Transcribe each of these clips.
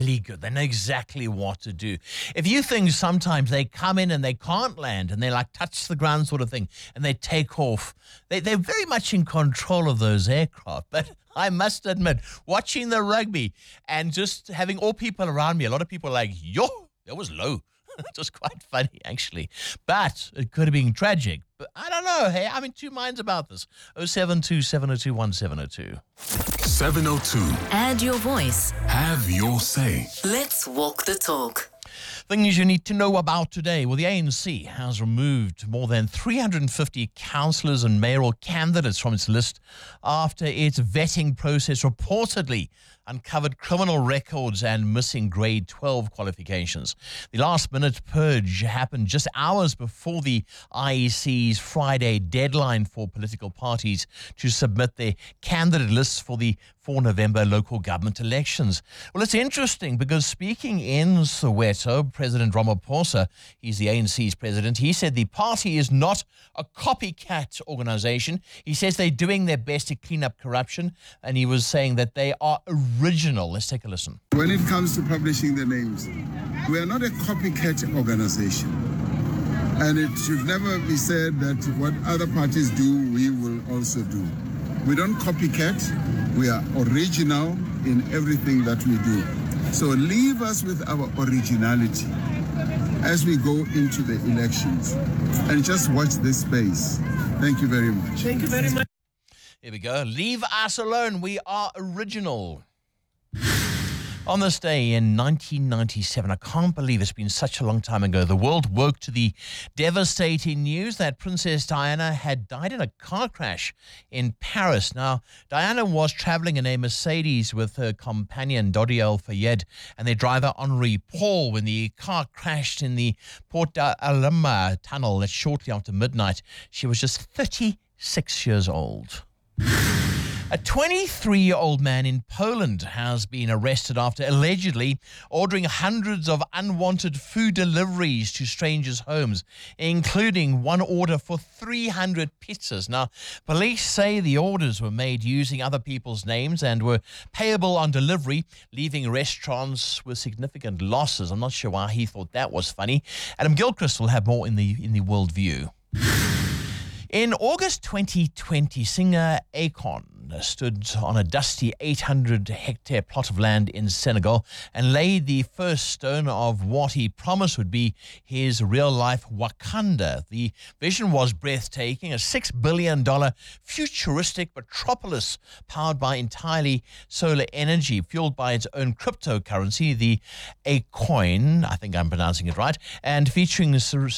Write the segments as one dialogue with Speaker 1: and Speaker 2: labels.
Speaker 1: really good. They know exactly what to do. If you think sometimes they come in and they can't land and they like touch the ground sort of thing and they take off, they're very much in control of those aircraft. But I must admit, watching the rugby and just having all people around me, a lot of people are like, yo, that was low. It was quite funny, actually. But it could have been tragic. But I don't know. Hey, I'm in two minds about this. 072 702 1702.
Speaker 2: 702.
Speaker 3: Add your voice.
Speaker 2: Have your say.
Speaker 3: Let's walk the talk.
Speaker 1: Things you need to know about today. Well, the ANC has removed more than 350 councillors and mayoral candidates from its list after its vetting process reportedly uncovered criminal records and missing grade 12 qualifications. The last-minute purge happened just hours before the IEC's Friday deadline for political parties to submit their candidate lists for the 4 November local government elections. Well, it's interesting because speaking in Soweto, President Ramaphosa, he's the ANC's president, he said the party is not a copycat organization. He says they're doing their best to clean up corruption, and he was saying that they are original. Let's take a listen.
Speaker 4: When it comes to publishing the names, we are not a copycat organization. And it should never be said that what other parties do, we will also do. We don't copycat. We are original in everything that we do. So leave us with our originality as we go into the elections. And just watch this space. Thank you very much.
Speaker 5: Thank you very much.
Speaker 1: Here we go. Leave us alone. We are original. On this day in 1997, I can't believe it's been such a long time ago, the world woke to the devastating news that Princess Diana had died in a car crash in Paris. Now, Diana was traveling in a Mercedes with her companion, Dodi El-Fayed, and their driver, Henri Paul, when the car crashed in the Port d'Alema tunnel shortly after midnight. She was just 36 years old. A 23-year-old man in Poland has been arrested after allegedly ordering hundreds of unwanted food deliveries to strangers' homes, including one order for 300 pizzas. Now, police say the orders were made using other people's names and were payable on delivery, leaving restaurants with significant losses. I'm not sure why he thought that was funny. Adam Gilchrist will have more in the World View. In August 2020, singer Akon stood on a dusty 800-hectare plot of land in Senegal and laid the first stone of what he promised would be his real-life Wakanda. The vision was breathtaking, a $6 billion futuristic metropolis powered by entirely solar energy, fueled by its own cryptocurrency, the Acoin, I think I'm pronouncing it right, and featuring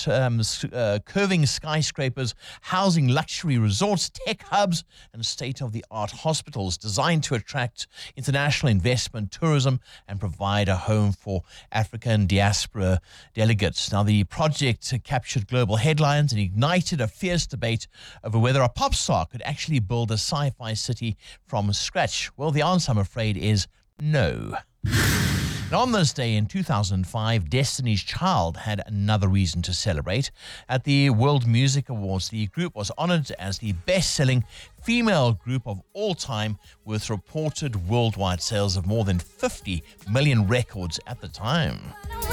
Speaker 1: curving skyscrapers, housing luxury resorts, tech hubs, and state-of-the-art hospitals designed to attract international investment, tourism, and provide a home for African diaspora delegates. Now, the project captured global headlines and ignited a fierce debate over whether a pop star could actually build a sci-fi city from scratch. Well, the answer, I'm afraid, is no. And on this day in 2005, Destiny's Child had another reason to celebrate. At the World Music Awards, the group was honored as the best-selling female group of all time, with reported worldwide sales of more than 50 million records at the time.